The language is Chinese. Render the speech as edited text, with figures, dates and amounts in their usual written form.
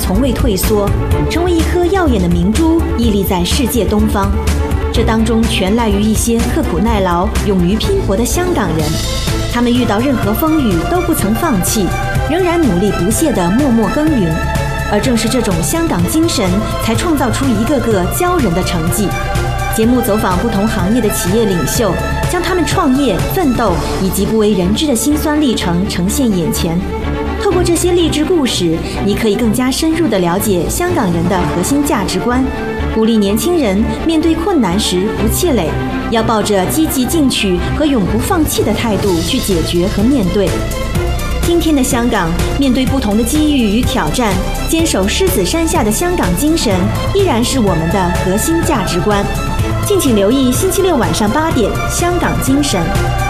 从未退缩，成为一颗耀眼的明珠，屹立在世界东方。这当中全赖于一些刻苦耐劳、勇于拼搏的香港人，他们遇到任何风雨都不曾放弃，仍然努力不懈地默默耕耘。而正是这种香港精神，才创造出一个个骄人的成绩。节目走访不同行业的企业领袖，将他们创业、奋斗以及不为人知的辛酸历程呈现眼前。透过这些励志故事，你可以更加深入地了解香港人的核心价值观，鼓励年轻人面对困难时不气馁，要抱着积极进取和永不放弃的态度去解决和面对。今天的香港，面对不同的机遇与挑战，坚守狮子山下的香港精神依然是我们的核心价值观。敬请留意星期六晚上8点《香港精神》。